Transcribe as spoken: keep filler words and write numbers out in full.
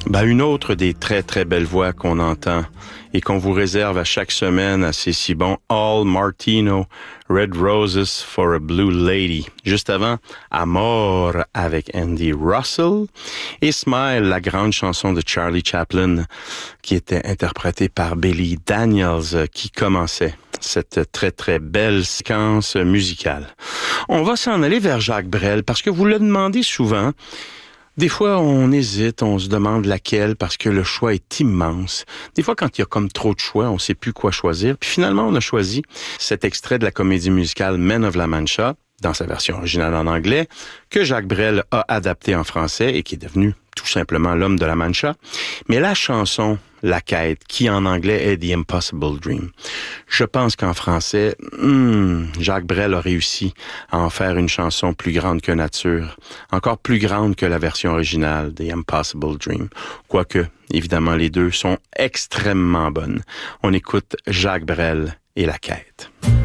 Ben, une autre des très très belles voix qu'on entend et qu'on vous réserve à chaque semaine à C'est si bon, Al Martino, Red Roses for a Blue Lady. Juste avant, Amor avec Andy Russell et Smile, la grande chanson de Charlie Chaplin qui était interprétée par Billy Daniels qui commençait cette très très belle séquence musicale. On va s'en aller vers Jacques Brel parce que vous le demandez souvent. Des fois, on hésite, on se demande laquelle parce que le choix est immense. Des fois, quand il y a comme trop de choix, on sait plus quoi choisir. Puis finalement, on a choisi cet extrait de la comédie musicale Men of La Mancha, dans sa version originale en anglais, que Jacques Brel a adapté en français et qui est devenu tout simplement L'Homme de la Mancha. Mais la chanson La Quête, qui en anglais est The Impossible Dream. Je pense qu'en français, hmm, Jacques Brel a réussi à en faire une chanson plus grande que nature, encore plus grande que la version originale, The Impossible Dream. Quoique, évidemment, les deux sont extrêmement bonnes. On écoute Jacques Brel et La Quête.